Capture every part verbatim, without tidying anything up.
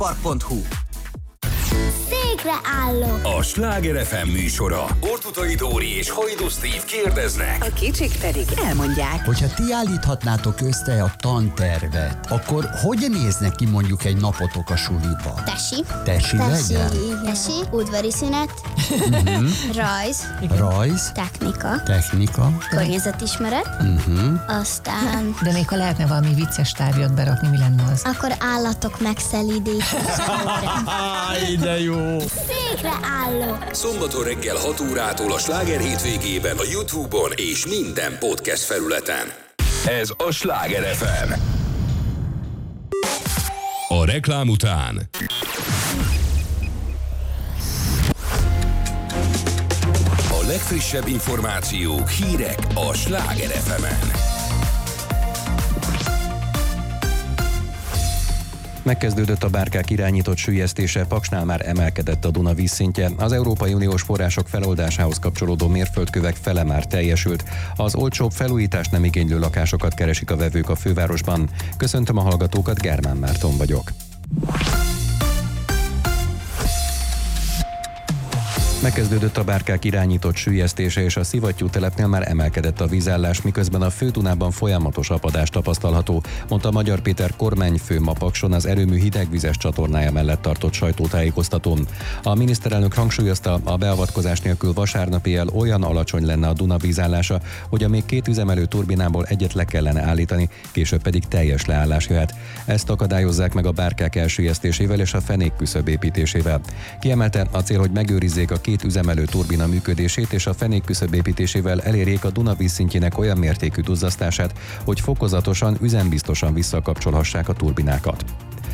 park pont hu. Székre állok! A Sláger ef em műsora. Ortutai Dóri és Hajdú Steve kérdeznek. A kicsik pedig elmondják. Hogyha ti állíthatnátok össze a tantervet, akkor hogy néznek ki mondjuk egy napotok a suliba? Tesi. Tesi legyen? Tesi, udvari szünet, rajz, Rajz, technika, technika, környezetismeret, aztán De még ha lehetne valami vicces tárgyat berakni, mi lenne az? akkor állatok megszelídítése. de jó! Székre állok! Szombaton reggel hat órától a Sláger hétvégében a YouTube-on és minden podcast felületen. Ez a Sláger ef em. A reklám után a legfrissebb információk, hírek a Sláger ef emen. Megkezdődött a bárkák irányított süllyesztése, Paksnál már emelkedett a Duna vízszintje. Az Európai Uniós források feloldásához kapcsolódó mérföldkövek fele már teljesült. Az olcsóbb felújítást nem igénylő lakásokat keresik a vevők a fővárosban. Köszöntöm a hallgatókat, Germán Márton vagyok. Megkezdődött a bárkák irányított süllyesztése, és a szivattyú telepnél már emelkedett a vízállás, miközben a Fő-Dunában folyamatos apadás tapasztalható, mondta Magyar Péter kormányfő ma Pakson az erőmű hidegvizes csatornája mellett tartott sajtótájékoztatón. A miniszterelnök hangsúlyozta, a beavatkozás nélkül vasárnap éjjel olyan alacsony lenne a Duna vízállása, hogy a még két üzemelő turbinából egyet le kellene állítani, később pedig teljes leállás jöhet. Ezt akadályozzák meg a bárkák elsüllyesztésével és a fenékküszöb építésével. Kiemelte, a cél, hogy megőrizzék a két üzemelő turbina működését, és a fenékküszöb építésével elérjék a Duna vízszintjének olyan mértékű duzzasztását, hogy fokozatosan, üzembiztosan visszakapcsolhassák a turbinákat.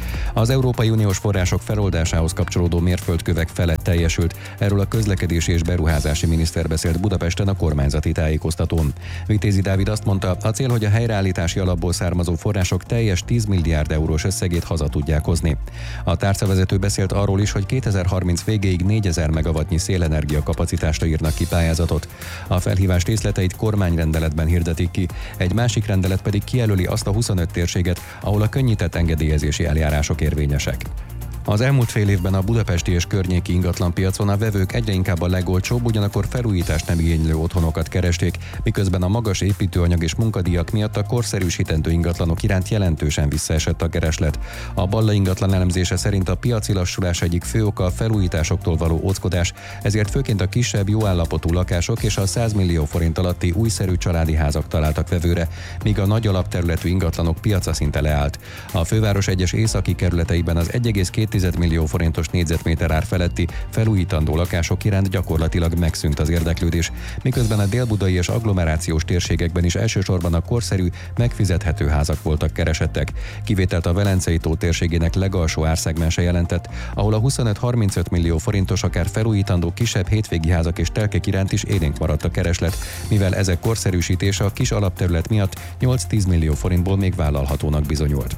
Az Európai Uniós források feloldásához kapcsolódó mérföldkövek felett teljesült. Erről a közlekedési és beruházási miniszter beszélt Budapesten a kormányzati tájékoztatón. Vitézi Dávid azt mondta, a cél, hogy a helyreállítási alapból származó források teljes tíz milliárd eurós összegét haza tudják hozni. A tárcavezető beszélt arról is, hogy kétezer-harminc végéig négyezer megawattnyi szélenergia kapacitásra írnak ki pályázatot. A felhívás részleteit kormányrendeletben hirdetik ki, egy másik rendelet pedig kijelöli azt a huszonöt térséget, ahol a könnyített engedélyezési eljárások érvényesek. Az elmúlt fél évben a budapesti és környéki ingatlanpiacon a vevők egyre inkább a legolcsóbb, ugyanakkor felújítást nem igénylő otthonokat keresték, miközben a magas építőanyag és munkadíjak miatt a korszerűsítendő ingatlanok iránt jelentősen visszaesett a kereslet. A Balla ingatlan elemzése szerint a piaci lassulás egyik fő oka a felújításoktól való óckodás, ezért főként a kisebb, jó állapotú lakások és a száz millió forint alatti újszerű családi házak találtak vevőre, míg a nagy alapterületű ingatlanok piaca szinte leállt. A főváros egyes északi kerületeiben az egy egész két millió forintos négyzetméter ár feletti felújítandó lakások iránt gyakorlatilag megszűnt az érdeklődés, miközben a délbudai és agglomerációs térségekben is elsősorban a korszerű, megfizethető házak voltak keresettek. Kivételt a Velencei tó térségének legalsó árszegmense jelentett, ahol a huszonöt-harmincöt millió forintos akár felújítandó kisebb hétvégi házak és telkek iránt is élénk maradt a kereslet, mivel ezek korszerűsítése a kis alapterület miatt nyolc-tíz millió forintból még vállalhatónak bizonyult.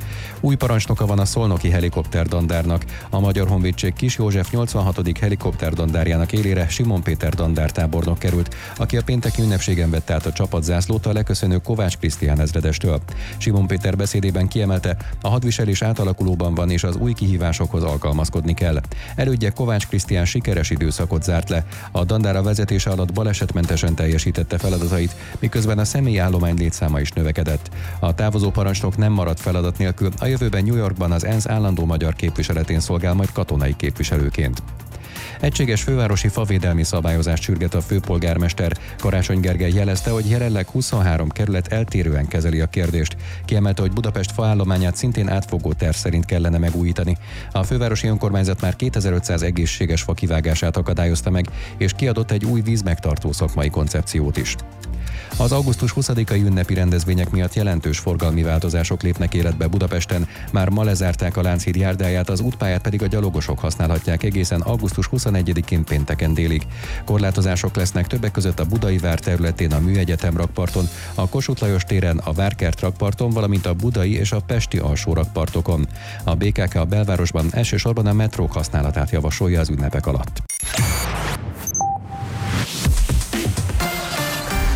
Új parancsnoka van a szolnoki helikopterdandárnak. A Magyar Honvédség Kis József nyolcvanhatodik helikopterdandárjának élére Simon Péter dandártábornok került, aki a pénteki ünnepségen vette át a csapatzászlót a leköszönő Kovács Krisztián ezredestől. Simon Péter beszédében kiemelte, a hadviselés átalakulóban van és az új kihívásokhoz alkalmazkodni kell. Elődje Kovács Krisztián sikeres időszakot zárt le. A dandára vezetése alatt balesetmentesen teljesítette feladatait, miközben a személyi állomány létszáma is növekedett. A távozó parancsnok nem maradt feladat nélkül, a jövőben New Yorkban az ENSZ állandó magyar képviseletén szolgál majd katonai képviselőként. Egységes fővárosi favédelmi szabályozást sürget a főpolgármester. Karácsony Gergely jelezte, hogy jelenleg huszonhárom kerület eltérően kezeli a kérdést. Kiemelte, hogy Budapest faállományát szintén átfogó terv szerint kellene megújítani. A fővárosi önkormányzat már kétezer-ötszáz egészséges fa kivágását akadályozta meg, és kiadott egy új vízmegtartó szakmai koncepciót is. Az augusztus huszadikai ünnepi rendezvények miatt jelentős forgalmi változások lépnek életbe Budapesten. Már ma lezárták a Lánchíd járdáját, az útpályát pedig a gyalogosok használhatják egészen augusztus huszonegyedikén pénteken délig. Korlátozások lesznek többek között a Budai vár területén, a Műegyetem rakparton, a Kossuth Lajos téren, a Várkert rakparton, valamint a budai és a pesti alsó rakpartokon. A bé ká ká a belvárosban elsősorban a metrók használatát javasolja az ünnepek alatt.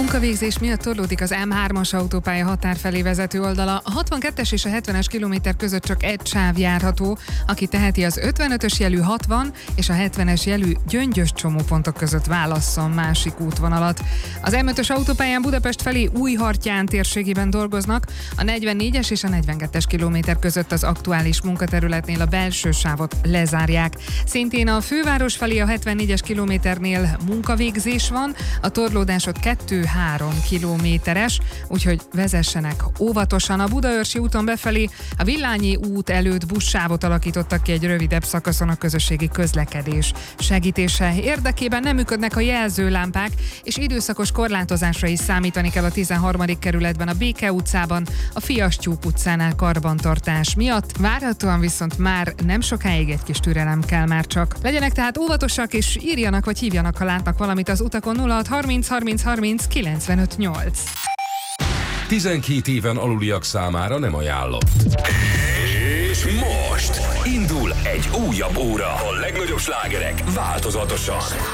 Munkavégzés miatt torlódik az M hármas autópálya határ felé vezető oldala. A hatvankettes és a hetvenes kilométer között csak egy sáv járható, aki teheti az ötvenötös jelű hatvan és a hetvenes jelű Gyöngyös csomópontok között válasszon másik útvonalat. Az M ötös autópályán Budapest felé Újhartyán térségében dolgoznak, a negyvennégyes és a negyvenkettes kilométer között az aktuális munkaterületnél a belső sávot lezárják. Szintén a főváros felé a hetvennégyes kilométernél munkavégzés van, a torlódásod kettő-három kilométeres, úgyhogy vezessenek óvatosan. A Budaörsi úton befelé a Villányi út előtt buszsávot alakítottak ki egy rövidebb szakaszon a közösségi közlekedés segítése érdekében. Nem működnek a jelzőlámpák, és időszakos korlátozásra is számítani kell a tizenharmadik kerületben, a Béke utcában, a Fiastyúk utcánál karbantartás miatt. Várhatóan viszont már nem sokáig egy kis türelem kell már csak. Legyenek tehát óvatosak, és írjanak vagy hívjanak, ha látnak valamit az utakon. nulla hat harminc harminc harminc kilencvenöt nyolc. tizenkét éven aluliak számára nem ajánlott. És most indul egy újabb óra. A legnagyobb slágerek változatosan.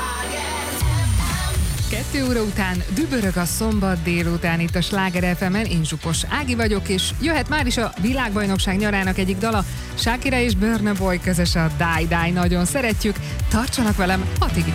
Kettő óra után dübörög a szombat délután itt a Sláger ef emen. Én Zsupos Ági vagyok, és jöhet már is a világbajnokság nyarának egyik dala. Shakira és Burna Boy közös a Die Die. Nagyon szeretjük, tartsanak velem hatig.